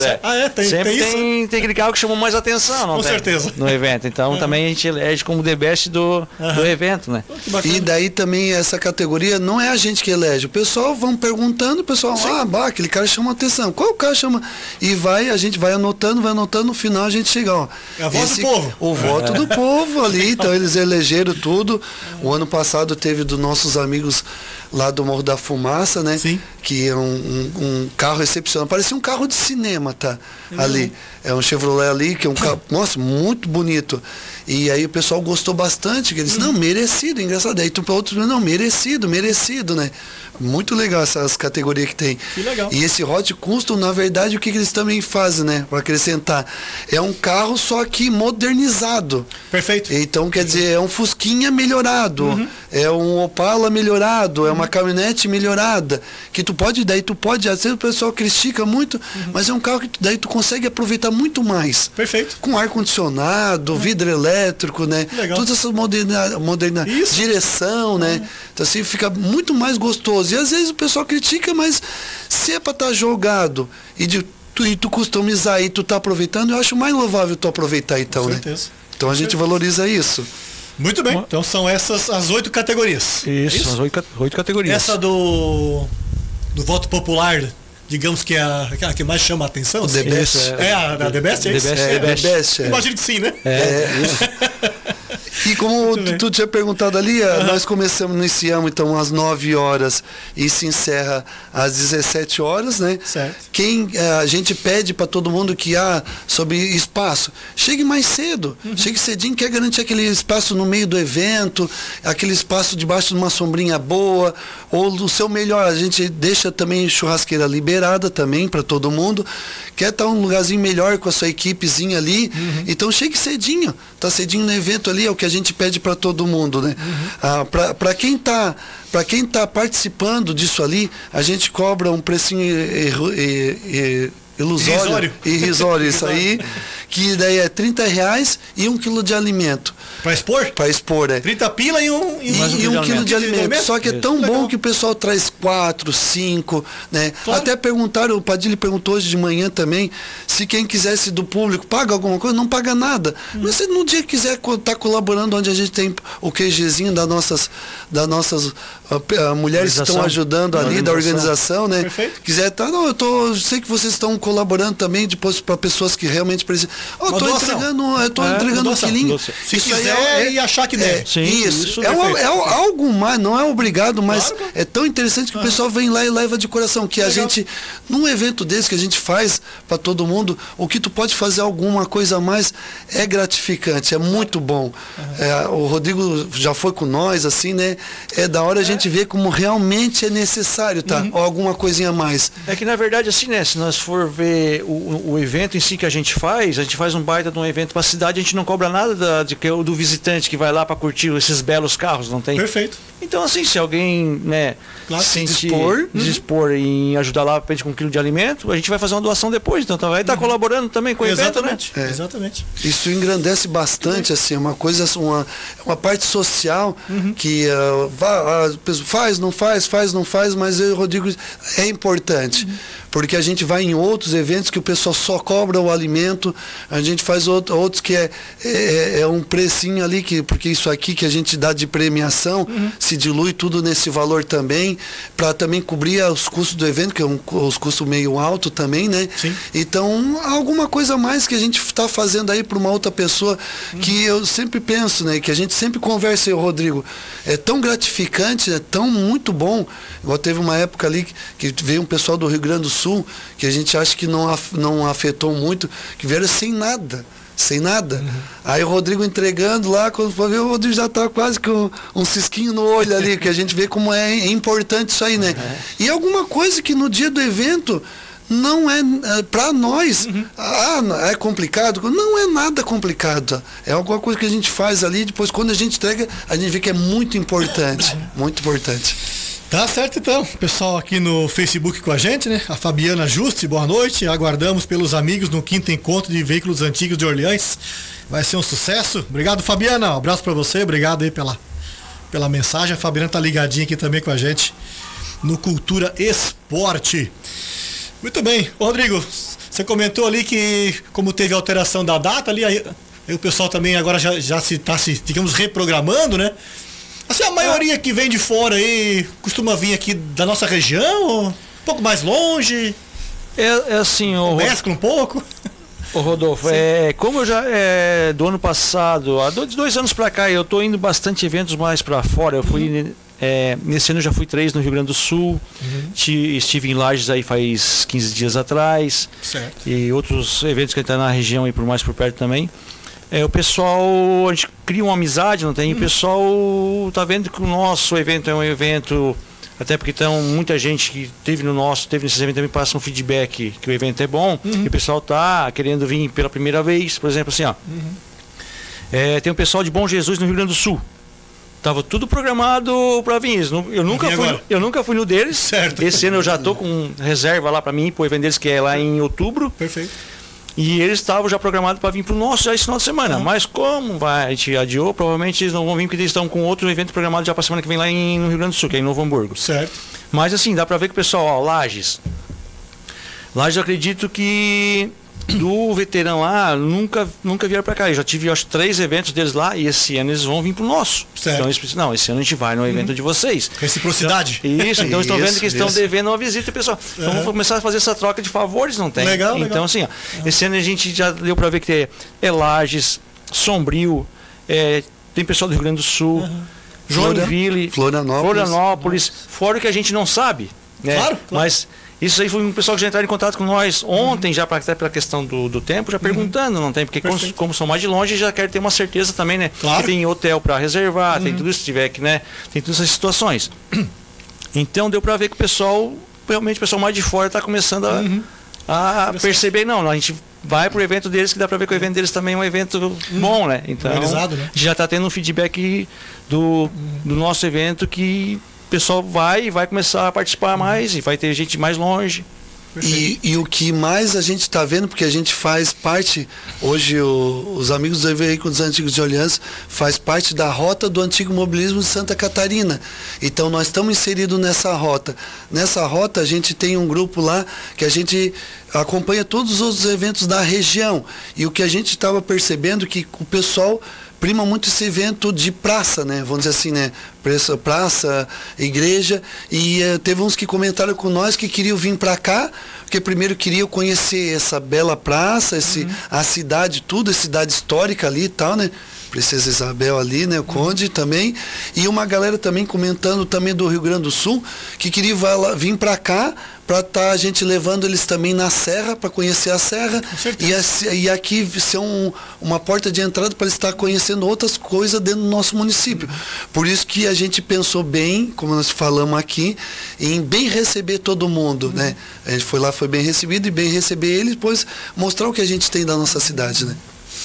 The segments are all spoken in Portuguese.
Tem aquele carro que chamou mais atenção, não Com tem? certeza. No evento. Então também a gente elege como The Best do evento, né? E daí também essa categoria não é a gente que elege. O pessoal vão perguntando, o pessoal, aquele cara chama atenção. Qual cara chama? E a gente vai anotando, no final a gente chega, ó. É a voz do povo. O voto do povo ali, então eles elegeram tudo. O ano passado teve dos nossos amigos lá do Morro da Fumaça, né? Sim. Que é um carro excepcional. Parecia um carro de cinema, tá? Ali. É um Chevrolet ali, que é um carro, nossa, muito bonito. E aí o pessoal gostou bastante, que eles não, merecido, engraçado. Aí tu para outros, não, merecido, né? Muito legal essas categorias que tem. Que legal. E esse Hot Custom, na verdade, o que eles também fazem, né? Para acrescentar, é um carro só que modernizado. Perfeito. Então, quer dizer, é um Fusquinha melhorado, é um Opala melhorado, é uma caminhonete melhorada, que tu pode, às vezes o pessoal critica muito, mas é um carro que daí tu consegue aproveitar muito mais. Perfeito. Com ar-condicionado, vidro elétrico, né? Legal. Todas essas modernas, direção, né? Então assim, fica muito mais gostoso. E às vezes o pessoal critica, mas se é para estar jogado e tu customizar e tu tá aproveitando, eu acho mais louvável tu aproveitar então, né? Então a gente valoriza isso. Muito bem, então são essas as 8 categorias. Isso, as 8 categorias. Essa do voto popular, digamos que é a que mais chama a atenção. O The Best. É a The Best, é isso? The Best. Imagino que sim, né? E como tu tinha perguntado ali, nós iniciamos então às 9 horas e se encerra às 17 horas, né? Certo. A gente pede para todo mundo que sobre espaço, chegue mais cedo, chegue cedinho, quer garantir aquele espaço no meio do evento, aquele espaço debaixo de uma sombrinha boa, ou do seu melhor, a gente deixa também churrasqueira liberada também para todo mundo, quer estar um lugarzinho melhor com a sua equipezinha ali, então chegue cedinho, tá cedinho no evento ali, é o que a gente pede para todo mundo, né? Para quem tá participando disso ali, a gente cobra um precinho irrisório isso aí, que daí é R$30 e 1 quilo de alimento. Para expor? Para expor, 30 pila e um quilo de alimento. Só que é tão bom que o pessoal traz 4, 5, né? Claro. Até perguntaram, o Padilha perguntou hoje de manhã também, se quem quisesse do público paga alguma coisa, não paga nada. Mas se no dia quiser estar colaborando, onde a gente tem o QGzinho das nossas mulheres que estão ajudando ali, da organização, né? Perfeito. Quiser estar, eu sei que vocês estão colaborando também depois para pessoas que realmente precisam. Eu estou entregando um quilinho. Se quiser e achar que deve. Isso. É algo mais, não é obrigado, mas é tão interessante que o pessoal vem lá e leva de coração. Que a gente, num evento desse que a gente faz para todo mundo, o que tu pode fazer alguma coisa a mais é gratificante, é muito bom. O Rodrigo já foi com nós, assim, né? É da hora a gente ver como realmente é necessário, tá? Ou alguma coisinha a mais. É que na verdade, assim, né? Se nós for ver o evento em si que a gente faz um baita de um evento para a cidade, a gente não cobra nada do visitante que vai lá para curtir esses belos carros, não tem? Perfeito. Então, assim, se alguém, né, se dispor em ajudar lá com 1 quilo de alimento, a gente vai fazer uma doação depois, então vai estar colaborando também com o evento, né? Exatamente. Isso engrandece bastante, assim, uma coisa, uma parte social que faz, não faz, mas eu, Rodrigo, é importante. Porque a gente vai em outros eventos que o pessoal só cobra o alimento, a gente faz outros que é um precinho ali, porque isso aqui que a gente dá de premiação, se dilui tudo nesse valor também, para também cobrir os custos do evento, que é os custos meio alto também, né? Sim. Então, alguma coisa a mais que a gente está fazendo aí para uma outra pessoa, que eu sempre penso, né? Que a gente sempre conversa aí, Rodrigo, é tão gratificante, é tão muito bom. Igual teve uma época ali que veio um pessoal do Rio Grande do Sul, que a gente acha que não afetou muito, que vieram sem nada. Aí o Rodrigo entregando lá, quando for ver, o Rodrigo já tá quase com um cisquinho no olho ali, que a gente vê como é importante isso aí, né? E alguma coisa que no dia do evento não é para nós, é complicado, não é nada complicado, é alguma coisa que a gente faz ali, depois quando a gente entrega, a gente vê que é muito importante, muito importante. Tá certo então, pessoal aqui no Facebook com a gente, né? A Fabiana Juste, boa noite, aguardamos pelos amigos no 5º encontro de veículos antigos de Orleans, vai ser um sucesso. Obrigado, Fabiana, um abraço para você, obrigado aí pela mensagem. A Fabiana tá ligadinha aqui também com a gente no Cultura Esporte. Muito bem, Rodrigo, Você comentou ali que, como teve alteração da data ali, aí o pessoal também agora já está digamos, reprogramando, né? Assim, a maioria que vem de fora aí costuma vir aqui da nossa região, ou um pouco mais longe? É assim, mescla um pouco? Ô Rodolfo, como eu já do ano passado, há 2 anos para cá, eu estou indo bastante eventos mais para fora. Eu fui nesse ano eu já fui 3 no Rio Grande do Sul, estive em Lages aí faz 15 dias atrás, certo. E outros eventos que está na região e mais por perto também. O pessoal, a gente cria uma amizade, não tem? O pessoal tá vendo que o nosso evento é um evento, até porque muita gente que teve nesses eventos também passa um feedback que o evento é bom, e o pessoal tá querendo vir pela primeira vez, por exemplo, assim, ó. Tem um pessoal de Bom Jesus no Rio Grande do Sul. Tava tudo programado para vir. Eu nunca fui no deles. Certo. Esse ano eu já tô com reserva lá para mim, pro evento deles que é lá em outubro. Perfeito. E eles estavam já programados para vir para o nosso já esse final de semana. Mas como a gente adiou, provavelmente eles não vão vir porque eles estão com outro evento programado já para a semana que vem lá no Rio Grande do Sul, que é em Novo Hamburgo. Certo. Mas assim, dá para ver que o pessoal, Lages eu acredito que do veterano lá nunca vieram para cá. Eu já tive, acho, 3 eventos deles lá e esse ano eles vão vir pro nosso. Certo. Então eles não, esse ano a gente vai no evento de vocês. Reciprocidade. Então estão vendo que estão devendo uma visita, pessoal. Então vamos começar a fazer essa troca de favores, não tem? Legal. Então assim, esse ano a gente já deu para ver que é Lages, Sombrio, tem pessoal do Rio Grande do Sul, Joinville, Florianópolis, fora o que a gente não sabe, né? Claro. Mas isso aí foi um pessoal que já entraram em contato com nós ontem, já até pela questão do tempo, já perguntando, não tem? Porque como são mais de longe, já quer ter uma certeza também, né? Claro. Que tem hotel para reservar, tem tudo isso, se tiver que, né? Tem todas essas situações. Então deu para ver que o pessoal, realmente o pessoal mais de fora está começando a perceber, não, a gente vai pro evento deles, que dá para ver que o evento deles também é um evento bom, né? Então, organizado, né? Já está tendo um feedback do nosso evento que o pessoal vai começar a participar mais e vai ter gente mais longe. E o que mais a gente está vendo, porque a gente faz parte, hoje os amigos do Veículos Antigos de Orleans faz parte da rota do antigo mobilismo de Santa Catarina. Então nós estamos inseridos nessa rota. Nessa rota a gente tem um grupo lá que a gente acompanha todos os outros eventos da região. E o que a gente estava percebendo que o pessoal prima muito esse evento de praça, né? Vamos dizer assim, né? Praça, igreja. E teve uns que comentaram com nós que queriam vir para cá, porque primeiro queriam conhecer essa bela praça, a cidade, tudo, a cidade histórica ali e tal, né? Princesa Isabel ali, né? O Conde também. E uma galera também comentando também do Rio Grande do Sul, que queria vir para cá, para estar a gente levando eles também na serra, para conhecer a serra. E aqui ser uma porta de entrada para eles estar conhecendo outras coisas dentro do nosso município. Por isso que a gente pensou bem, como nós falamos aqui, em bem receber todo mundo, né? A gente foi lá, foi bem recebido, e bem receber eles, depois mostrar o que a gente tem da nossa cidade, né?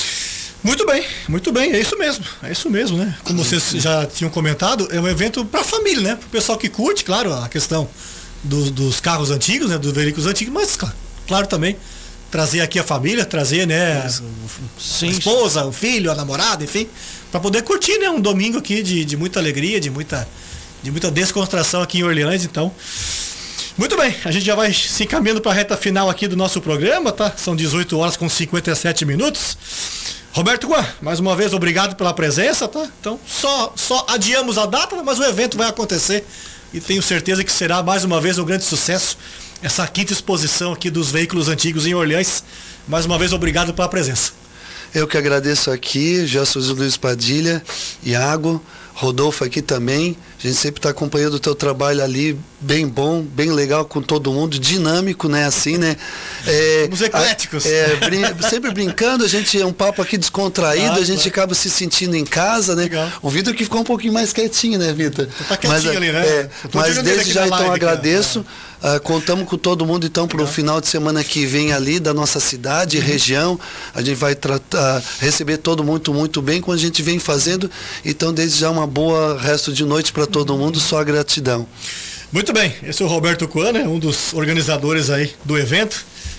Muito bem, é isso mesmo, né? Como vocês já tinham comentado, é um evento para a família, né? Para o pessoal que curte, claro, a questão dos carros antigos, né? Dos veículos antigos, mas claro também trazer aqui a família, trazer, né? A esposa, o filho, a namorada, enfim, para poder curtir, né? Um domingo aqui de muita alegria, de muita descontração aqui em Orleans, então. Muito bem, a gente já vai se encaminhando para a reta final aqui do nosso programa, tá? São 18 horas com 57 minutos. Roberto Guan, mais uma vez obrigado pela presença, tá? Então só adiamos a data, mas o evento vai acontecer e tenho certeza que será mais uma vez um grande sucesso essa 5ª exposição aqui dos veículos antigos em Orleans. Mais uma vez obrigado pela presença. Eu que agradeço aqui, Jesus Luiz Padilha, Iago, Rodolfo aqui também. A gente sempre está acompanhando o teu trabalho ali, bem bom, bem legal com todo mundo, dinâmico, né? Assim, né? Somos ecléticos. Sempre brincando, a gente é um papo aqui descontraído, a gente acaba se sentindo em casa, né? Legal. O Vitor que ficou um pouquinho mais quietinho, né, Vitor? Tá quietinho ali, né? Mas desde já então agradeço. Contamos com todo mundo então para o final de semana que vem ali da nossa cidade, região. A gente vai receber todo mundo muito bem como a gente vem fazendo. Então desde já uma boa resto de noite para todo mundo, só gratidão. Muito bem, esse é o Roberto Guan, né, um dos organizadores aí do evento.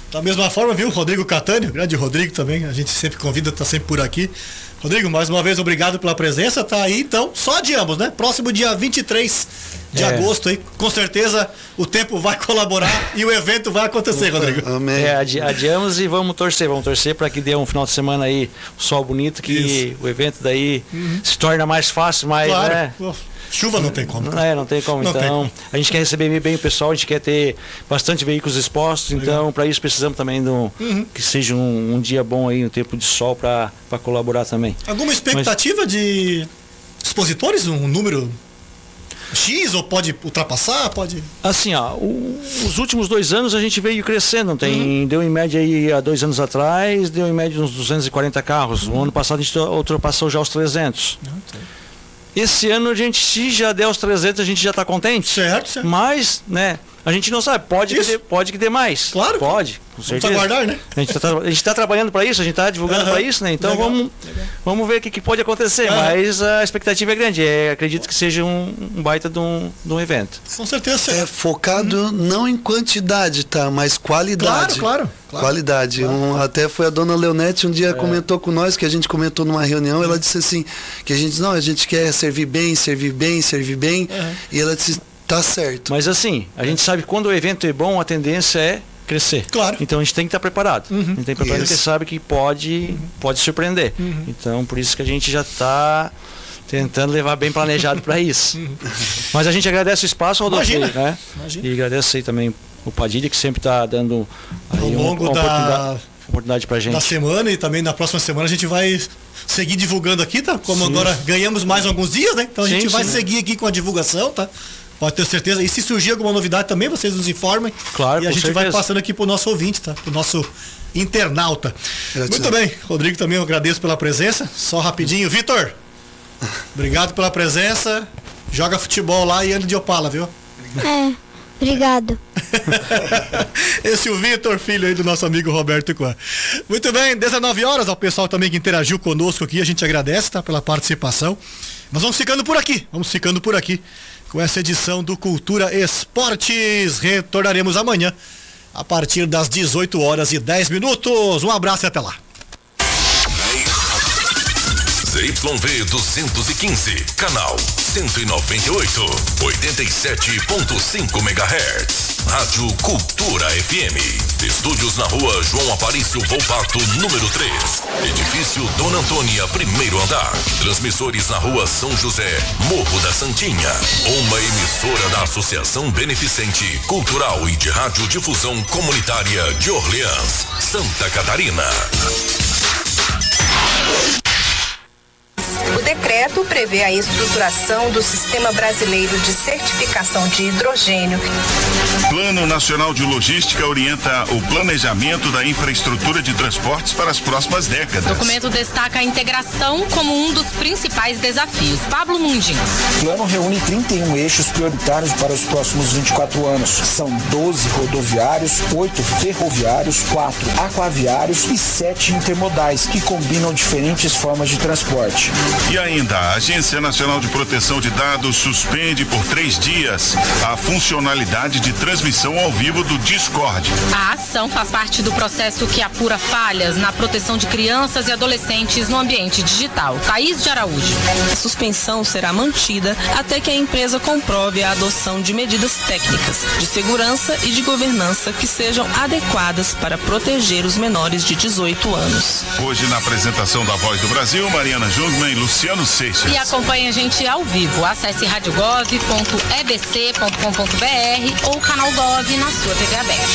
Da mesma forma, viu, Rodrigo Catânio, grande Rodrigo também, a gente sempre convida, tá sempre por aqui. Rodrigo, mais uma vez, obrigado pela presença, tá aí, então, só adiamos, né? Próximo dia 23 de agosto aí, com certeza o tempo vai colaborar e o evento vai acontecer, Rodrigo. Amém. Adiamos e vamos torcer para que dê um final de semana aí, sol bonito, que o evento daí se torna mais fácil, mais, claro. né? Chuva não tem como. Não tem como. Então, a gente quer receber bem o pessoal, a gente quer ter bastante veículos expostos, então para isso precisamos também que seja um dia bom aí, um tempo de sol para colaborar também. Alguma expectativa de expositores, um número X, ou pode ultrapassar, pode... Assim, os últimos 2 anos a gente veio crescendo, deu em média aí, há 2 anos atrás, deu em média uns 240 carros, o ano passado a gente ultrapassou já os 300. Esse ano a gente, se já der os 300, a gente já está contente. Certo. Mas, né, a gente não sabe, pode que dê mais. Claro. Pode, com certeza. Vamos aguardar, né? A gente está trabalhando para isso, a gente está divulgando para isso, né? Então vamos ver o que pode acontecer, mas a expectativa é grande. Acredito que seja um baita de um evento. Com certeza. É focado não em quantidade, tá? Mas qualidade. Claro. Qualidade. Até foi a dona Leonete um dia comentou com nós, que a gente comentou numa reunião, ela disse assim, que a gente quer servir bem. E ela disse, tá certo. Mas assim, a gente sabe que quando o evento é bom, a tendência é crescer. Claro. Então a gente tem que estar preparado. A gente tem que estar preparado porque sabe que pode surpreender. Então por isso que a gente já está tentando levar bem planejado para isso. Mas a gente agradece o espaço, Rodolfo, né? E agradece aí também o Padilha, que sempre está dando aí ao longo da oportunidade pra gente. Da semana, e também na próxima semana a gente vai seguir divulgando aqui, tá? Como agora ganhamos mais alguns dias, né? Então a gente vai seguir aqui com a divulgação, tá? Pode ter certeza. E se surgir alguma novidade também, vocês nos informem. Claro, e a gente vai passando aqui pro nosso ouvinte, tá? Pro nosso internauta. Muito bem, Rodrigo, também eu agradeço pela presença. Só rapidinho, Vitor, obrigado pela presença. Joga futebol lá e anda de Opala, viu? Obrigado. Esse é o Vitor, filho aí do nosso amigo Roberto Coan. Muito bem, 19 horas, ao pessoal também que interagiu conosco aqui, a gente agradece, tá, pela participação. Nós vamos ficando por aqui com essa edição do Cultura Esportes. Retornaremos amanhã a partir das 18h10. Um abraço e até lá. ZYV 215, canal 198, 87.5 MHz. Rádio Cultura FM. Estúdios na rua João Aparício Volpato, número 3. Edifício Dona Antônia, primeiro andar. Transmissores na rua São José, Morro da Santinha. Uma emissora da Associação Beneficente, Cultural e de Radiodifusão Comunitária de Orleans, Santa Catarina. O decreto prevê a estruturação do Sistema Brasileiro de Certificação de Hidrogênio. Plano Nacional de Logística orienta o planejamento da infraestrutura de transportes para as próximas décadas. O documento destaca a integração como um dos principais desafios. Pablo Mundinho. O plano reúne 31 eixos prioritários para os próximos 24 anos. São 12 rodoviários, 8 ferroviários, 4 aquaviários e 7 intermodais, que combinam diferentes formas de transporte. E ainda, a Agência Nacional de Proteção de Dados suspende por 3 dias a funcionalidade de transmissão ao vivo do Discord. A ação faz parte do processo que apura falhas na proteção de crianças e adolescentes no ambiente digital. Thaís de Araújo. A suspensão será mantida até que a empresa comprove a adoção de medidas técnicas, de segurança e de governança que sejam adequadas para proteger os menores de 18 anos. Hoje, na apresentação da Voz do Brasil, Mariana Jungmann e Luciano Seixas. E acompanhe a gente ao vivo. Acesse radiogov.ebc.com.br ou canal Gov na sua TV aberta.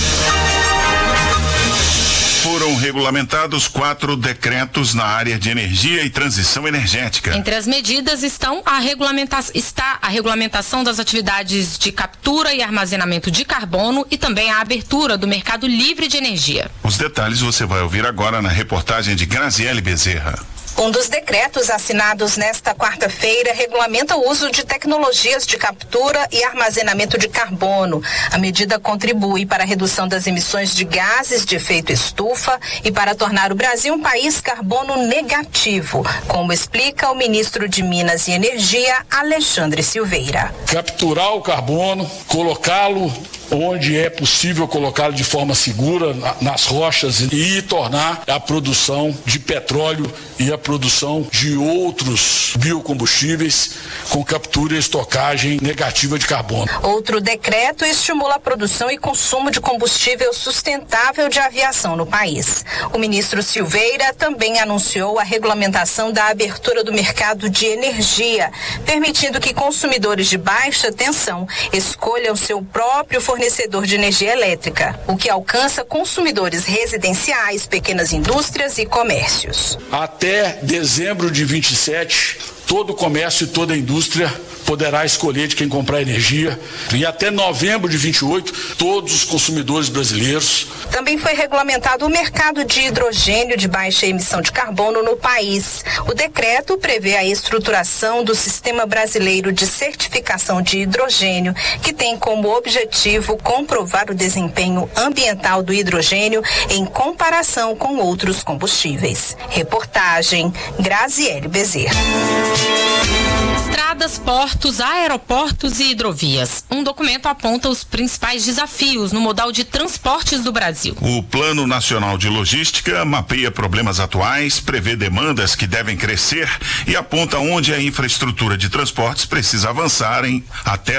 Foram regulamentados 4 decretos na área de energia e transição energética. Entre as medidas está a regulamentação das atividades de captura e armazenamento de carbono e também a abertura do mercado livre de energia. Os detalhes você vai ouvir agora na reportagem de Graziele Bezerra. Um dos decretos assinados nesta quarta-feira regulamenta o uso de tecnologias de captura e armazenamento de carbono. A medida contribui para a redução das emissões de gases de efeito estufa e para tornar o Brasil um país carbono negativo, como explica o ministro de Minas e Energia, Alexandre Silveira. Capturar o carbono, colocá-lo onde é possível colocá-lo de forma segura nas rochas e tornar a produção de petróleo e a produção de outros biocombustíveis com captura e estocagem negativa de carbono. Outro decreto estimula a produção e consumo de combustível sustentável de aviação no país. O ministro Silveira também anunciou a regulamentação da abertura do mercado de energia, permitindo que consumidores de baixa tensão escolham seu próprio fornecedor de energia elétrica, o que alcança consumidores residenciais, pequenas indústrias e comércios. Até dezembro de 27, todo o comércio e toda a indústria poderá escolher de quem comprar energia. E até novembro de 28, todos os consumidores brasileiros. Também foi regulamentado o mercado de hidrogênio de baixa emissão de carbono no país. O decreto prevê a estruturação do Sistema Brasileiro de Certificação de Hidrogênio, que tem como objetivo comprovar o desempenho ambiental do hidrogênio em comparação com outros combustíveis. Reportagem Graziele Bezerra. Estradas, portos, aeroportos e hidrovias. Um documento aponta os principais desafios no modal de transportes do Brasil. O Plano Nacional de Logística mapeia problemas atuais, prevê demandas que devem crescer e aponta onde a infraestrutura de transportes precisa avançar até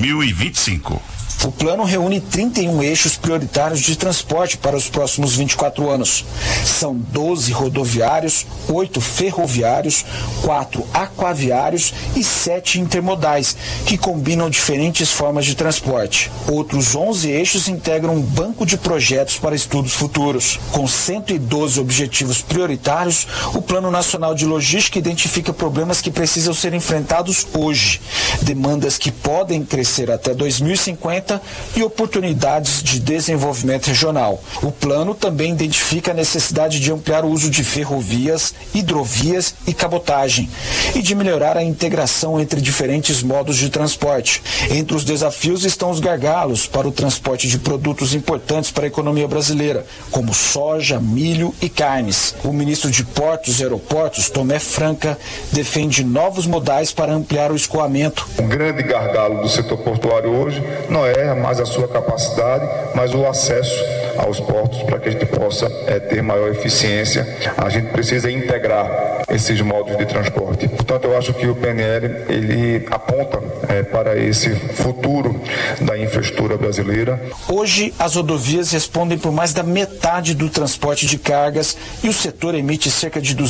2025. O plano reúne 31 eixos prioritários de transporte para os próximos 24 anos. São 12 rodoviários, 8 ferroviários, 4 aquaviários e 7 intermodais, que combinam diferentes formas de transporte. Outros 11 eixos integram um banco de projetos para estudos futuros. Com 112 objetivos prioritários, o Plano Nacional de Logística identifica problemas que precisam ser enfrentados hoje, demandas que podem crescer até 2050 e oportunidades de desenvolvimento regional. O plano também identifica a necessidade de ampliar o uso de ferrovias, hidrovias e cabotagem e de melhorar a integração entre diferentes modos de transporte. Entre os desafios estão os gargalos para o transporte de produtos importantes para a economia brasileira, como soja, milho e carnes. O ministro de Portos e Aeroportos, Tomé Franca, defende novos modais para ampliar o escoamento. O grande gargalo do setor portuário hoje não é mais a sua capacidade, mas o acesso aos portos para que a gente possa ter maior eficiência. A gente precisa integrar esses modos de transporte. Portanto, eu acho que o PNL ele aponta para esse futuro da infraestrutura brasileira. Hoje, as rodovias respondem por mais da metade do transporte de cargas e o setor emite cerca de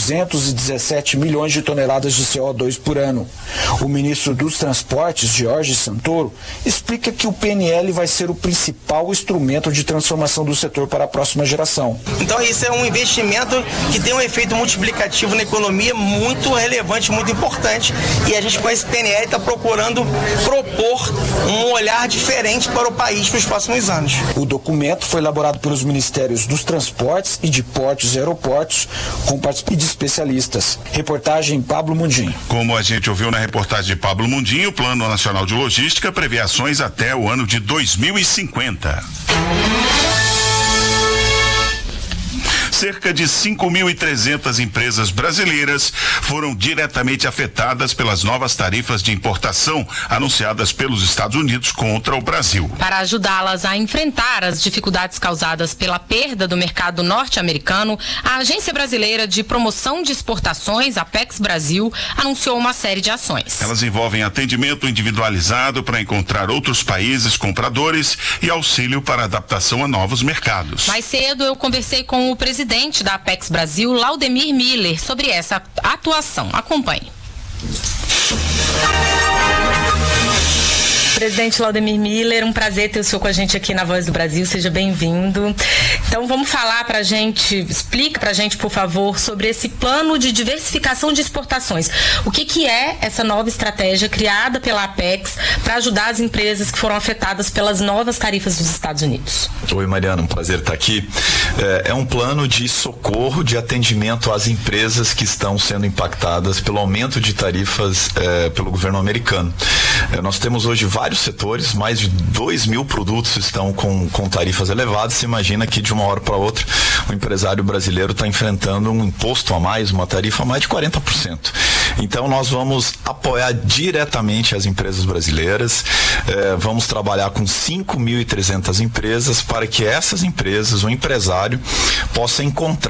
217 milhões de toneladas de CO2 por ano. O ministro dos Transportes, Jorge Santoro, explica que o PNL vai ser o principal instrumento de transformação do setor para a próxima geração. Então isso é um investimento que tem um efeito multiplicativo na economia muito relevante, muito importante, e a gente com esse PNL está procurando propor um olhar diferente para o país para os próximos anos. O documento foi elaborado pelos Ministérios dos Transportes e de Portos e Aeroportos, com participação de especialistas. Reportagem Pablo Mundim. Como a gente ouviu na reportagem de Pablo Mundim, o Plano Nacional de Logística prevê ações até o ano de 2050. Cerca de 5.300 empresas brasileiras foram diretamente afetadas pelas novas tarifas de importação anunciadas pelos Estados Unidos contra o Brasil. Para ajudá-las a enfrentar as dificuldades causadas pela perda do mercado norte-americano, a Agência Brasileira de Promoção de Exportações, Apex Brasil, anunciou uma série de ações. Elas envolvem atendimento individualizado para encontrar outros países compradores e auxílio para adaptação a novos mercados. Mais cedo eu conversei com o presidente da Apex Brasil, Laudemir Miller, sobre essa atuação. Acompanhe. Presidente Laudemir Miller, um prazer ter o senhor com a gente aqui na Voz do Brasil, seja bem-vindo. Então vamos falar pra gente, explica pra gente, por favor, sobre esse plano de diversificação de exportações. O que é essa nova estratégia criada pela Apex para ajudar as empresas que foram afetadas pelas novas tarifas dos Estados Unidos? Oi, Mariana, um prazer estar aqui. É um plano de socorro, de atendimento às empresas que estão sendo impactadas pelo aumento de tarifas pelo governo americano. Nós temos hoje vários setores, mais de 2.000 produtos estão com tarifas elevadas. Você imagina que de uma hora para outra o empresário brasileiro está enfrentando um imposto a mais, uma tarifa a mais de 40%. Então nós vamos apoiar diretamente as empresas brasileiras, vamos trabalhar com 5.300 empresas para que essas empresas, o empresário, possa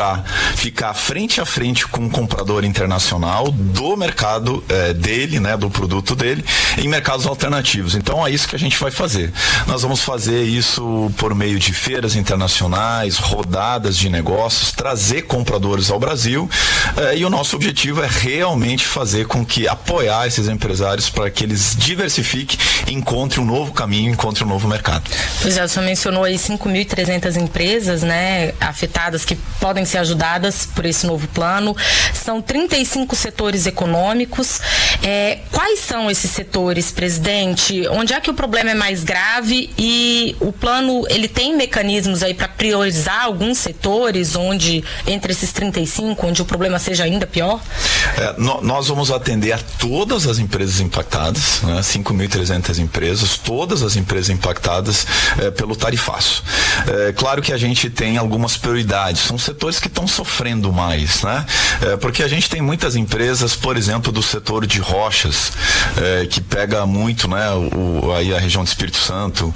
ficar frente a frente com um comprador internacional do mercado dele, né, do produto dele, em mercados alternativos. Então é isso que a gente vai fazer. Nós vamos fazer isso por meio de feiras internacionais, rodadas de negócios, trazer compradores ao Brasil, e o nosso objetivo é realmente fazer com que apoiar esses empresários para que eles diversifiquem, encontrem um novo caminho, encontrem um novo mercado. Pois é, o senhor mencionou aí 5.300 empresas, né, afetadas, que podem ser ajudadas por esse novo plano. São 35 setores econômicos. Quais são esses setores, presidente? Onde é que o problema é mais grave? E o plano, ele tem mecanismos aí para priorizar alguns setores entre esses 35, onde o problema seja ainda pior? Nós vamos atender a todas as empresas impactadas, né? 5.300 empresas, todas as empresas impactadas pelo tarifaço. Claro que a gente tem algumas prioridades, são setores que estão sofrendo mais, né? Porque a gente tem muitas empresas, por exemplo, do setor de rochas, que pega muito, né, aí a região do Espírito Santo,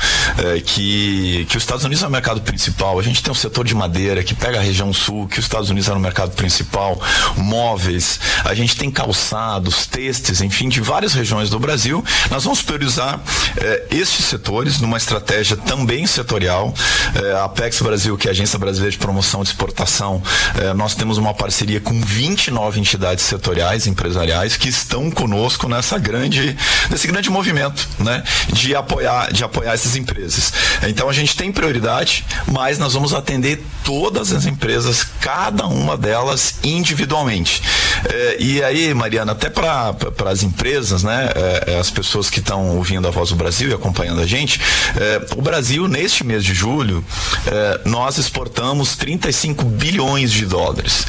que os Estados Unidos é o mercado principal. A gente tem o setor de madeira, que pega a região sul, que os Estados Unidos é o mercado principal, móveis, a gente tem calçados, têxteis, enfim, de várias regiões do Brasil. Nós vamos priorizar estes setores numa estratégia também setorial. A Apex Brasil, que é a Agência Brasileira de Promoção de Exportação, nós temos uma parceria com 29 entidades setoriais, empresariais, que estão conosco nesse grande movimento, né, de apoiar essas empresas. Então a gente tem prioridade, mas nós vamos atender todas as empresas, cada uma delas individualmente. E aí, Mariana, até para as empresas, né, as pessoas que estão ouvindo a Voz do Brasil e acompanhando a gente, o Brasil, neste mês de julho, nós exportamos 35 bilhões de dólares.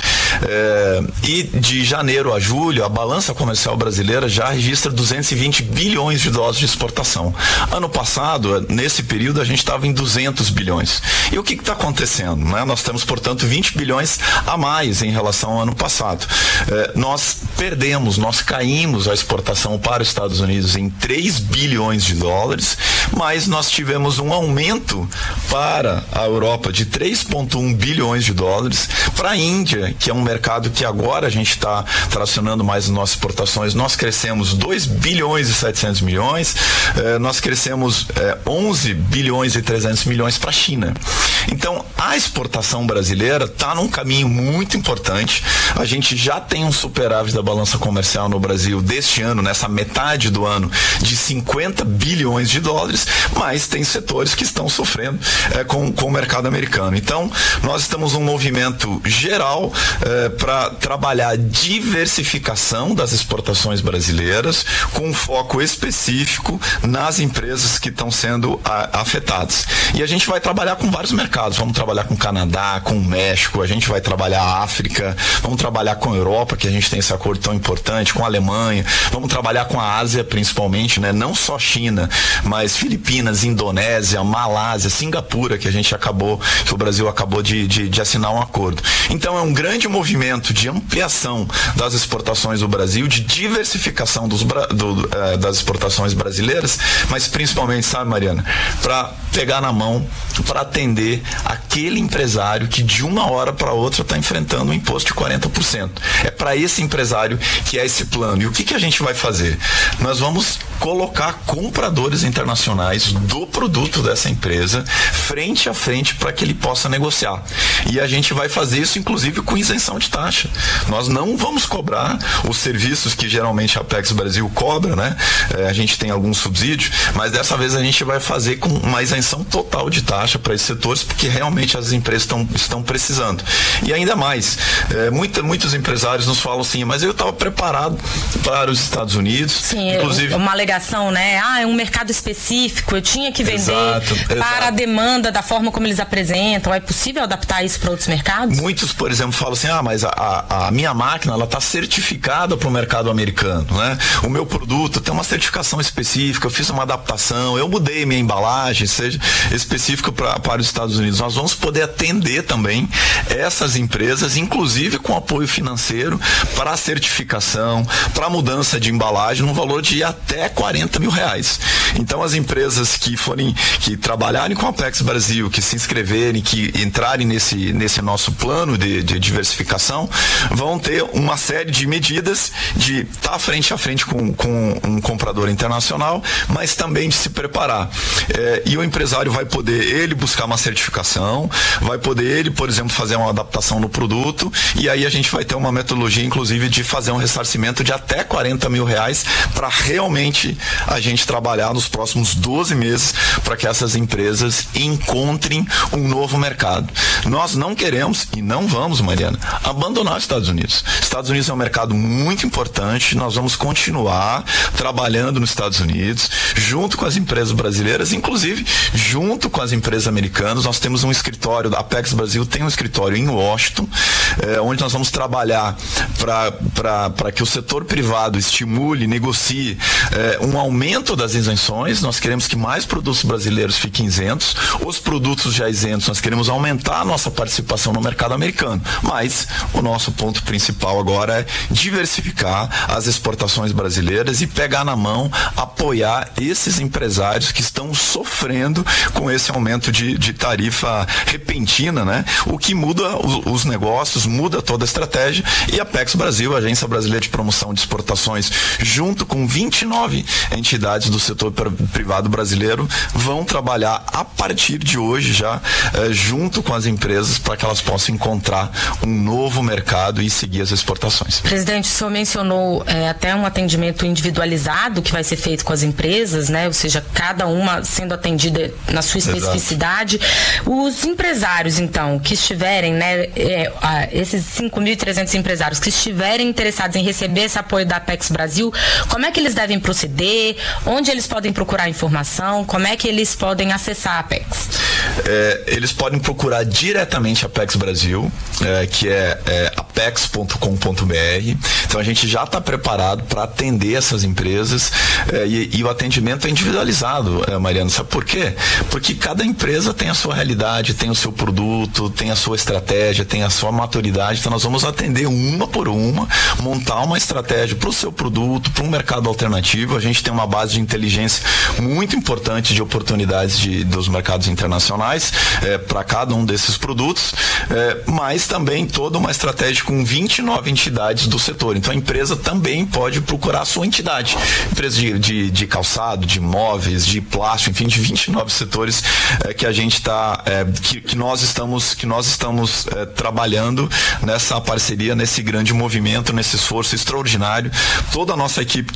E de janeiro a julho, a balança comercial brasileira já registra 220 bilhões de dólares de exportação. Ano passado, nesse período, a gente estava em 200 bilhões. E o que está acontecendo? Né? Nós temos, portanto, 20 bilhões a mais em relação ao ano passado. Nós caímos a exportação para os Estados Unidos em 3 bilhões de dólares, mas nós tivemos um aumento para a Europa de 3,1 bilhões de dólares, para a Índia, que é um mercado que agora a gente está tracionando mais as nossas exportações, nós crescemos 2 bilhões e 700 milhões, nós crescemos 11 bilhões e 300 milhões para a China. Então, a exportação brasileira está num caminho muito importante. A gente já tem um superávit da balança comercial no Brasil deste ano, nessa metade do ano, de 50 bilhões de dólares, mas tem setores que estão sofrendo com o mercado americano. Então, nós estamos num movimento geral para trabalhar a diversificação das exportações brasileiras, com um foco específico nas empresas que estão sendo afetadas. E a gente vai trabalhar com vários mercados. Vamos trabalhar com o Canadá, com o México, a gente vai trabalhar a África, vamos trabalhar com a Europa, que a gente tem esse acordo tão importante, com a Alemanha, vamos trabalhar com a Ásia principalmente, né? Não só China, mas Filipinas, Indonésia, Malásia, Singapura, que o Brasil acabou de assinar um acordo. Então é um grande movimento de ampliação das exportações do Brasil, de diversificação das exportações brasileiras, mas principalmente, sabe, Mariana, para pegar na mão, para atender aquele empresário que de uma hora para outra está enfrentando um imposto de 40%. É para esse empresário que é esse plano. E o que a gente vai fazer? Nós vamos colocar compradores internacionais do produto dessa empresa frente a frente para que ele possa negociar. E a gente vai fazer isso, inclusive, com isenção de taxa. Nós não vamos cobrar os serviços que geralmente a Apex Brasil cobra, né? A gente tem algum subsídio, mas dessa vez a gente vai fazer com uma isenção total de taxa para esses setores, porque realmente as empresas estão precisando. E ainda mais, muitos empresários nos falam assim, mas eu estava preparado para os Estados Unidos. Sim, inclusive uma alegação, né? É um mercado específico, eu tinha que vender para a demanda da forma como eles apresentam. É possível adaptar isso para outros mercados? Muitos, por exemplo, falam assim, mas a minha máquina, ela está certificada para o mercado americano, né? O meu produto tem uma certificação específica, eu fiz uma adaptação, eu mudei minha embalagem, seja específico para os Estados Unidos. Nós vamos poder atender também essas empresas, inclusive com apoio financeiro para a certificação, para a mudança de embalagem, no valor de até R$40 mil. Então, as empresas que trabalharem com a Apex Brasil, que se inscreverem, que entrarem nesse nosso plano de diversificação, vão ter uma série de medidas de estar frente a frente com um comprador internacional, mas também de se preparar. E o empresário vai poder, ele, buscar uma certificação, vai poder, ele, por exemplo, fazer uma adaptação no produto, e aí a gente vai ter uma metodologia, inclusive, de fazer um ressarcimento de até R$40 mil para realmente a gente trabalhar nos próximos 12 meses para que essas empresas encontrem um novo mercado. Nós não queremos e não vamos, Mariana, abandonar os Estados Unidos. Estados Unidos é um mercado muito importante, nós vamos continuar trabalhando nos Estados Unidos, junto com as empresas brasileiras, inclusive junto com as empresas americanas. Nós temos um escritório, a Apex Brasil tem um escritório em Washington, onde nós vamos trabalhar para que o setor privado estimule, negocie um aumento das isenções. Nós queremos que mais produtos brasileiros fiquem isentos. Os produtos já isentos, nós queremos aumentar a nossa participação no mercado americano. Mas o nosso ponto principal agora é diversificar as exportações brasileiras e pegar na mão, apoiar esses empresários que estão sofrendo com esse aumento de tarifa repentina, né? O que muda os negócios, muda toda a estratégia, e a Apex Brasil, a Agência Brasileira de Promoção de Exportações, junto com 29 entidades do setor privado brasileiro, vão trabalhar a partir de hoje já, junto com as empresas, para que elas possam encontrar um novo mercado e seguir as exportações. Presidente, o senhor mencionou até um atendimento individualizado que vai ser feito com as empresas, né? Ou seja, cada uma sendo atendida na sua especificidade. Exato. Os empresários, então, que estiverem, né, esses 5.300 empresários que estiverem interessados em receber esse apoio da Apex Brasil, como é que eles devem proceder? Onde eles podem procurar informação? Como é que eles podem acessar a Apex? Eles podem procurar diretamente a Apex Brasil, que é apex.com.br. Então a gente já está preparado para atender essas empresas, e o atendimento é individualizado, Mariana. Sabe por quê? Porque cada empresa tem a sua realidade, tem o seu produto, tem a sua estratégia, tem a sua maturidade. Então nós vamos atender uma por uma, montar uma estratégia para o seu produto, para um mercado alternativo. A gente tem uma base de inteligência muito importante de oportunidades dos mercados internacionais para cada um desses produtos, mas também toda uma estratégia com 29 entidades do setor. Então a empresa também pode procurar a sua entidade. Empresas de calçado, de móveis, de plástico, enfim, de 29 setores que a gente está, que nós estamos trabalhando nessa parceria, nesse grande movimento, nesse esforço extraordinário. Toda a nossa equipe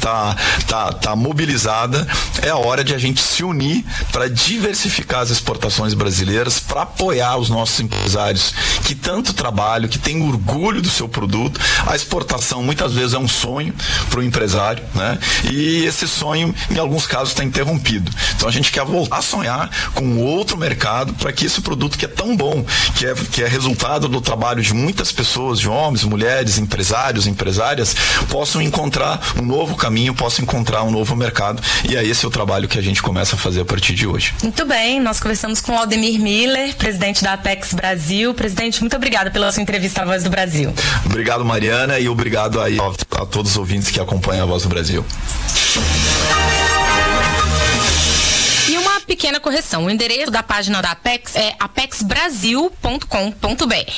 tá mobilizada. É a hora de a gente se unir para diversificar as exportações brasileiras, para apoiar os nossos empresários que tanto trabalham, que têm orgulho do seu produto. A exportação muitas vezes é um sonho para o empresário, né? E esse sonho, em alguns casos, está interrompido. Então a gente quer voltar a sonhar com outro mercado, para que esse produto que é tão bom, que é resultado do trabalho de muitas pessoas, de homens, mulheres, empresários, empresárias, possam encontrar um novo caminho, possam encontrar um novo mercado. E é esse o trabalho que a gente começa a fazer a partir de hoje. Muito bem, nós conversamos com o Aldemir Miller, presidente da Apex Brasil. Presidente, muito obrigada pela sua entrevista à Voz do Brasil. Obrigado, Mariana, e obrigado aí a todos os ouvintes que acompanham a Voz do Brasil. E uma pequena correção, o endereço da página da Apex é apexbrasil.com.br.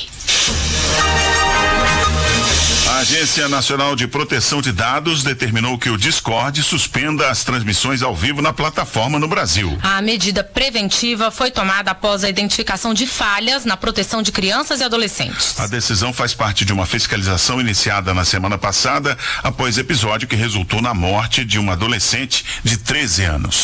A Agência Nacional de Proteção de Dados determinou que o Discord suspenda as transmissões ao vivo na plataforma no Brasil. A medida preventiva foi tomada após a identificação de falhas na proteção de crianças e adolescentes. A decisão faz parte de uma fiscalização iniciada na semana passada, após episódio que resultou na morte de uma adolescente de 13 anos.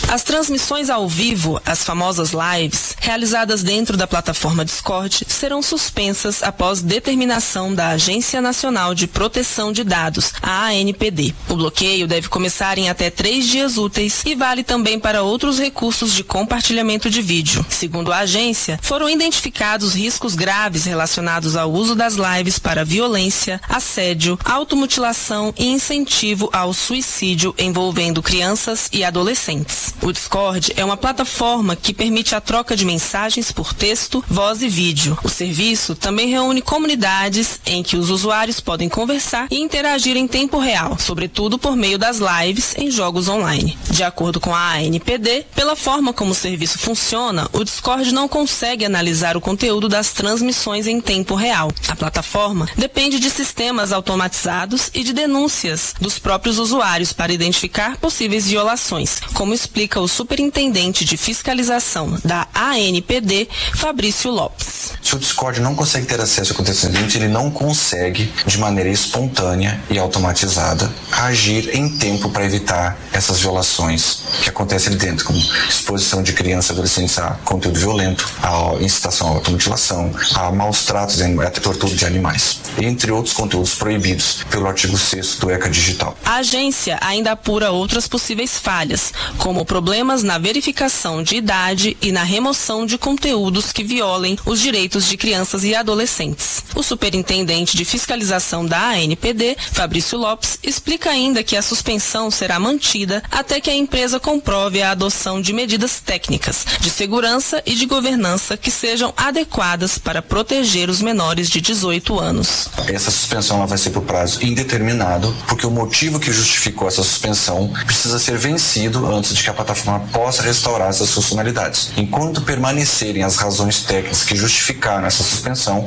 As transmissões ao vivo, as famosas lives, realizadas dentro da plataforma Discord, serão suspensas após determinação da Agência Nacional de Proteção de Dados, a ANPD. O bloqueio deve começar em até 3 dias úteis e vale também para outros recursos de compartilhamento de vídeo. Segundo a agência, foram identificados riscos graves relacionados ao uso das lives para violência, assédio, automutilação e incentivo ao suicídio envolvendo crianças e adolescentes. O Discord é uma plataforma que permite a troca de mensagens por texto, voz e vídeo. O serviço também reúne comunidades em que os usuários podem conversar e interagir em tempo real, sobretudo por meio das lives em jogos online. De acordo com a ANPD, pela forma como o serviço funciona, o Discord não consegue analisar o conteúdo das transmissões em tempo real. A plataforma depende de sistemas automatizados e de denúncias dos próprios usuários para identificar possíveis violações, como explica o superintendente de fiscalização da ANPD, Fabrício Lopes. Se o Discord não consegue ter acesso ao acontecimento, ele não consegue, de maneira espontânea e automatizada, agir em tempo para evitar essas violações que acontecem ali dentro, como exposição de crianças e adolescentes a conteúdo violento, a incitação à automutilação, a maus tratos e até tortura de animais, entre outros conteúdos proibidos pelo artigo 6º do ECA Digital. A agência ainda apura outras possíveis falhas, como problemas na verificação de idade e na remoção de conteúdos que violem os direitos de crianças e adolescentes. O superintendente de fiscalização da ANPD, Fabrício Lopes, explica ainda que a suspensão será mantida até que a empresa comprove a adoção de medidas técnicas, de segurança e de governança que sejam adequadas para proteger os menores de 18 anos. Essa suspensão ela vai ser por prazo indeterminado, porque o motivo que justificou essa suspensão precisa ser vencido antes de que a plataforma possa restaurar essas funcionalidades. Enquanto permanecerem as razões técnicas que justificaram essa suspensão,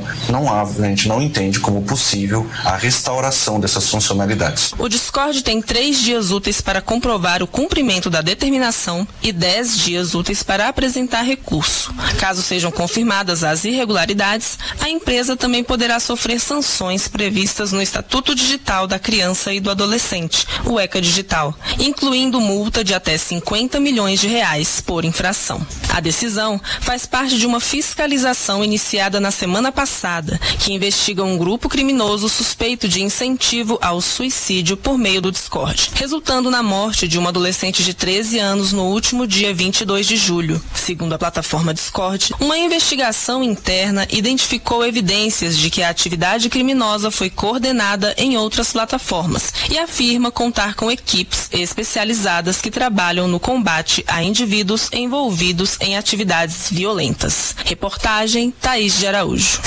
a gente não entende como possível a restauração dessas funcionalidades. O Discord tem 3 dias úteis para comprovar o cumprimento da determinação e 10 dias úteis para apresentar recurso. Caso sejam confirmadas as irregularidades, a empresa também poderá sofrer sanções previstas no Estatuto Digital da Criança e do Adolescente, o ECA Digital, incluindo multa de até R$50 milhões por infração. A decisão faz parte de uma fiscalização iniciada na semana passada, que investiga um grupo criminoso suspeito de incentivo ao suicídio por meio do Discord, resultando na morte de uma adolescente de 13 anos no último dia 22 de julho. Segundo a plataforma Discord, uma investigação interna identificou evidências de que a atividade criminosa foi coordenada em outras plataformas e afirma contar com equipes especializadas que trabalham no combate a indivíduos envolvidos em atividades violentas. Reportagem Thaís de Araújo.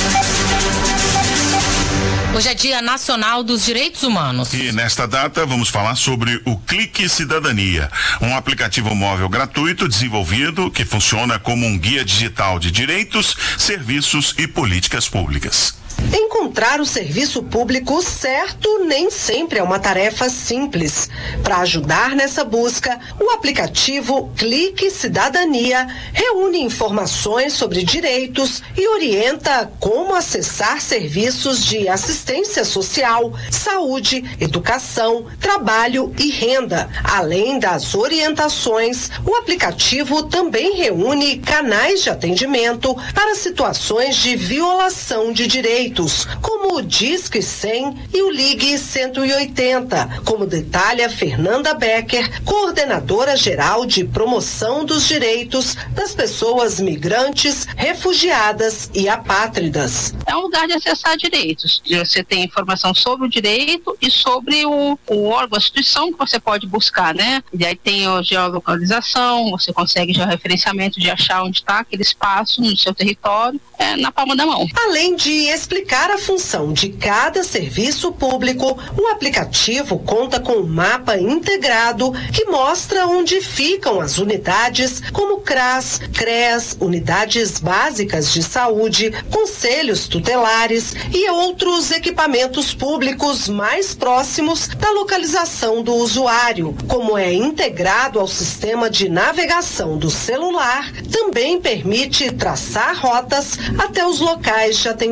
Hoje é Dia Nacional dos Direitos Humanos. E nesta data vamos falar sobre o Clique Cidadania, um aplicativo móvel gratuito desenvolvido que funciona como um guia digital de direitos, serviços e políticas públicas. Encontrar o serviço público certo nem sempre é uma tarefa simples. Para ajudar nessa busca, o aplicativo Clique Cidadania reúne informações sobre direitos e orienta como acessar serviços de assistência social, saúde, educação, trabalho e renda. Além das orientações, o aplicativo também reúne canais de atendimento para situações de violação de direitos, como o Disque 100 e o Ligue 180, como detalha Fernanda Becker, coordenadora geral de promoção dos direitos das pessoas migrantes, refugiadas e apátridas. É um lugar de acessar direitos. Você tem informação sobre o direito e sobre o órgão, a instituição que você pode buscar, né? E aí tem a geolocalização, você consegue georreferenciamento de achar onde está aquele espaço no seu território, na palma da mão. Além de explicar a função de cada serviço público, o aplicativo conta com um mapa integrado que mostra onde ficam as unidades como CRAS, CREAS, unidades básicas de saúde, conselhos tutelares e outros equipamentos públicos mais próximos da localização do usuário. Como é integrado ao sistema de navegação do celular, também permite traçar rotas até os locais de atendimento.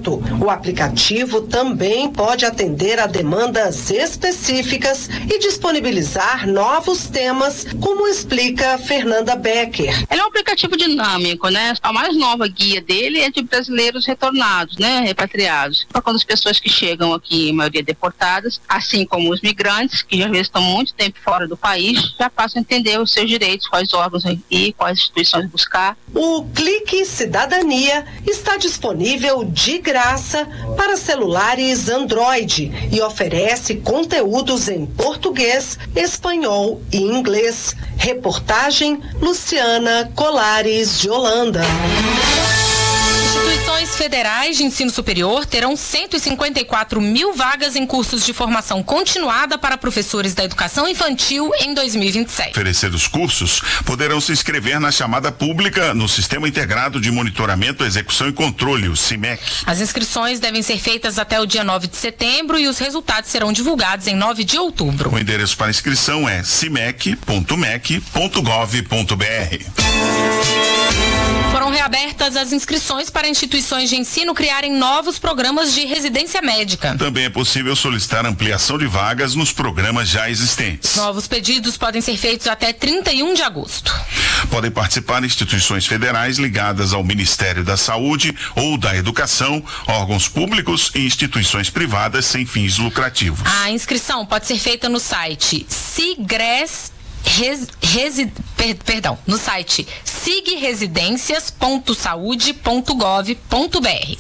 atendimento. O aplicativo também pode atender a demandas específicas e disponibilizar novos temas, como explica Fernanda Becker. Ele é um aplicativo dinâmico, né? A mais nova guia dele é de brasileiros retornados, né? Repatriados. Para quando as pessoas que chegam aqui, a maioria deportadas, assim como os migrantes, que às vezes estão muito tempo fora do país, já passam a entender os seus direitos, quais órgãos ir, quais instituições buscar. O Clique Cidadania está disponível de graça para celulares Android e oferece conteúdos em português, espanhol e inglês. Reportagem Luciana Colares de Holanda. Instituições federais de ensino superior terão 154 mil vagas em cursos de formação continuada para professores da educação infantil em 2027. Oferecidos cursos poderão se inscrever na chamada pública no Sistema Integrado de Monitoramento, Execução e Controle, o CIMEC. As inscrições devem ser feitas até o dia 9 de setembro e os resultados serão divulgados em 9 de outubro. O endereço para inscrição é cimec.mec.gov.br. Foram reabertas as inscrições para instituições de ensino criarem novos programas de residência médica. Também é possível solicitar ampliação de vagas nos programas já existentes. Novos pedidos podem ser feitos até 31 de agosto. Podem participar instituições federais ligadas ao Ministério da Saúde ou da Educação, órgãos públicos e instituições privadas sem fins lucrativos. A inscrição pode ser feita no site no site sigresidencias.saude.gov.br.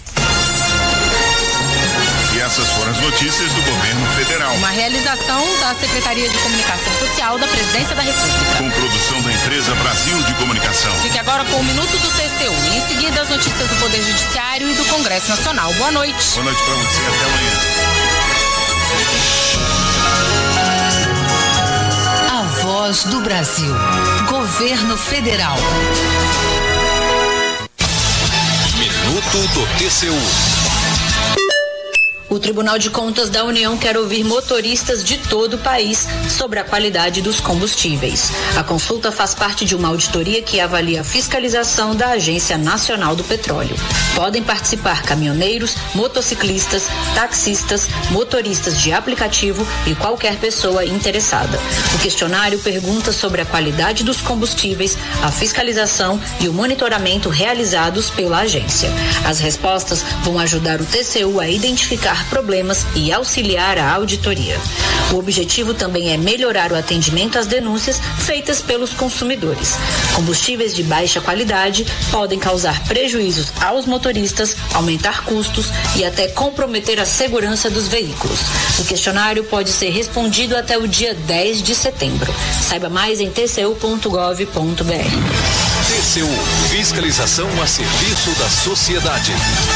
E essas foram as notícias do governo federal. Uma realização da Secretaria de Comunicação Social da Presidência da República. Com produção da empresa Brasil de Comunicação. Fique agora com o Minuto do TCU e em seguida as notícias do Poder Judiciário e do Congresso Nacional. Boa noite. Boa noite para você, até amanhã. A Voz do Brasil. Governo Federal. Minuto do TCU. O Tribunal de Contas da União quer ouvir motoristas de todo o país sobre a qualidade dos combustíveis. A consulta faz parte de uma auditoria que avalia a fiscalização da Agência Nacional do Petróleo. Podem participar caminhoneiros, motociclistas, taxistas, motoristas de aplicativo e qualquer pessoa interessada. O questionário pergunta sobre a qualidade dos combustíveis, a fiscalização e o monitoramento realizados pela agência. As respostas vão ajudar o TCU a identificar problemas e auxiliar a auditoria. O objetivo também é melhorar o atendimento às denúncias feitas pelos consumidores. Combustíveis de baixa qualidade podem causar prejuízos aos motoristas, aumentar custos e até comprometer a segurança dos veículos. O questionário pode ser respondido até o dia 10 de setembro. Saiba mais em tcu.gov.br. TCU, fiscalização a serviço da sociedade.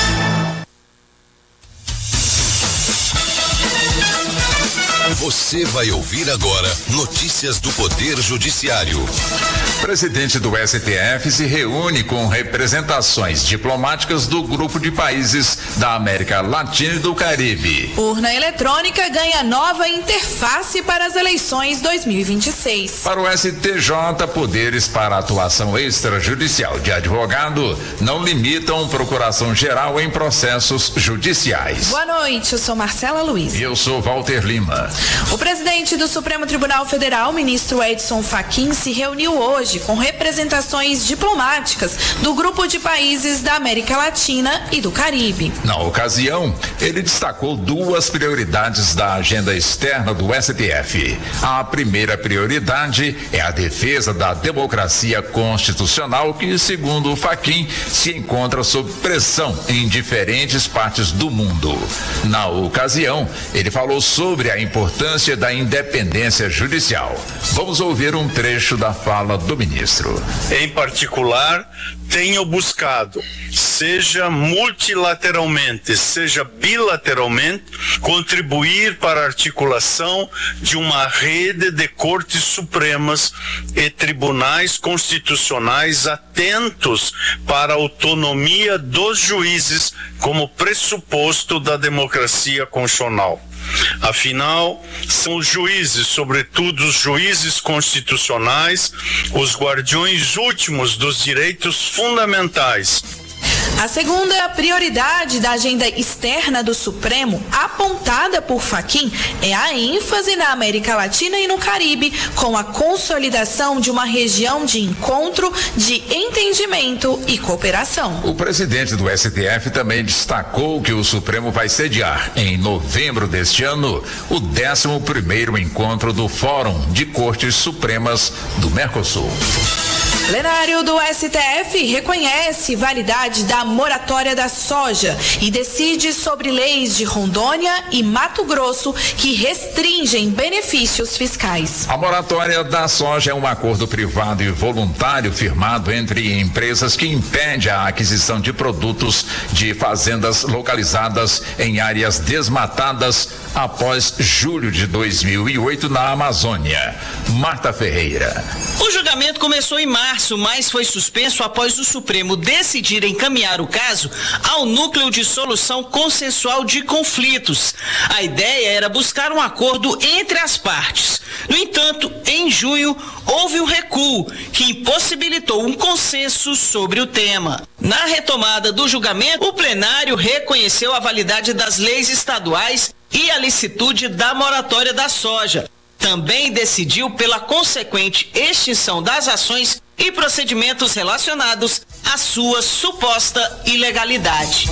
Você vai ouvir agora notícias do Poder Judiciário. Presidente do STF se reúne com representações diplomáticas do grupo de países da América Latina e do Caribe. Urna eletrônica ganha nova interface para as eleições 2026. Para o STJ, poderes para atuação extrajudicial de advogado não limitam procuração geral em processos judiciais. Boa noite, eu sou Marcela Luiz. E eu sou Walter Lima. O presidente do Supremo Tribunal Federal, ministro Edson Fachin, se reuniu hoje com representações diplomáticas do grupo de países da América Latina e do Caribe. Na ocasião, ele destacou duas prioridades da agenda externa do STF. A primeira prioridade é a defesa da democracia constitucional que, segundo o Fachin, se encontra sob pressão em diferentes partes do mundo. Na ocasião, ele falou sobre a importância da independência judicial. Vamos ouvir um trecho da fala do ministro. Em particular, tenho buscado, seja multilateralmente, seja bilateralmente, contribuir para a articulação de uma rede de cortes supremas e tribunais constitucionais atentos para a autonomia dos juízes como pressuposto da democracia constitucional. Afinal, são os juízes, sobretudo os juízes constitucionais, os guardiões últimos dos direitos fundamentais. A segunda prioridade da agenda externa do Supremo, apontada por Fachin, é a ênfase na América Latina e no Caribe, com a consolidação de uma região de encontro, de entendimento e cooperação. O presidente do STF também destacou que o Supremo vai sediar, em novembro deste ano, o 11º encontro do Fórum de Cortes Supremas do Mercosul. Plenário do STF reconhece validade da moratória da soja e decide sobre leis de Rondônia e Mato Grosso que restringem benefícios fiscais. A moratória da soja é um acordo privado e voluntário firmado entre empresas que impede a aquisição de produtos de fazendas localizadas em áreas desmatadas após julho de 2008 na Amazônia. Marta Ferreira. O julgamento começou em março, mas foi suspenso após o Supremo decidir encaminhar o caso ao Núcleo de Solução Consensual de Conflitos. A ideia era buscar um acordo entre as partes. No entanto, em junho, houve um recuo que impossibilitou um consenso sobre o tema. Na retomada do julgamento, o plenário reconheceu a validade das leis estaduais e a licitude da moratória da soja. Também decidiu pela consequente extinção das ações e procedimentos relacionados à sua suposta ilegalidade.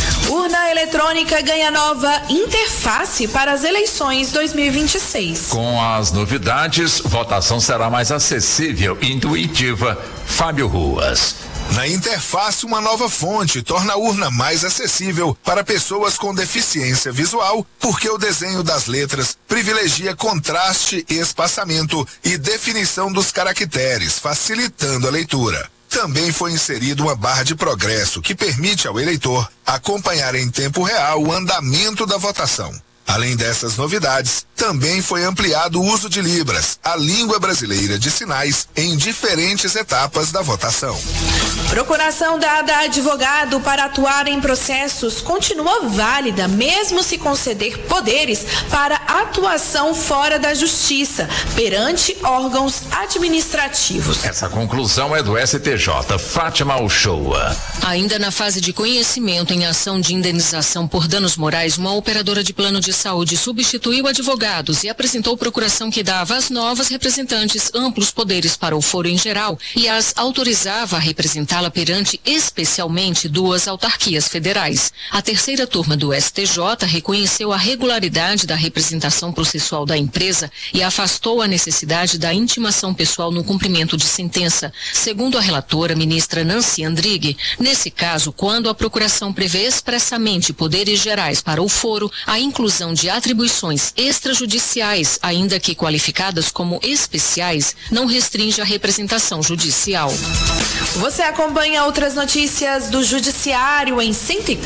Urna eletrônica ganha nova interface para as eleições 2026. Com as novidades, votação será mais acessível e intuitiva. Fábio Ruas. Na interface, uma nova fonte torna a urna mais acessível para pessoas com deficiência visual, porque o desenho das letras privilegia contraste, espaçamento e definição dos caracteres, facilitando a leitura. Também foi inserida uma barra de progresso que permite ao eleitor acompanhar em tempo real o andamento da votação. Além dessas novidades, também foi ampliado o uso de Libras, a língua brasileira de sinais, em diferentes etapas da votação. Procuração dada a advogado para atuar em processos continua válida, mesmo se conceder poderes para atuação fora da justiça, perante órgãos administrativos. Essa conclusão é do STJ. Fátima Uchoa. Ainda na fase de conhecimento em ação de indenização por danos morais, uma operadora de plano de saúde substituiu advogados e apresentou procuração que dava às novas representantes amplos poderes para o foro em geral e as autorizava a representá-la perante especialmente 2 autarquias federais. A terceira turma do STJ reconheceu a regularidade da representação processual da empresa e afastou a necessidade da intimação pessoal no cumprimento de sentença. Segundo a relatora, ministra Nancy Andrighi, nesse caso, quando a procuração prevê expressamente poderes gerais para o foro, a inclusão de atribuições extrajudiciais, ainda que qualificadas como especiais, não restringe a representação judicial. Você acompanha outras notícias do Judiciário em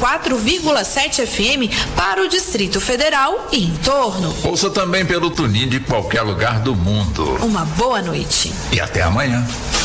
104,7 FM para o Distrito Federal e em torno. Ouça também pelo TuneIn de qualquer lugar do mundo. Uma boa noite. E até amanhã.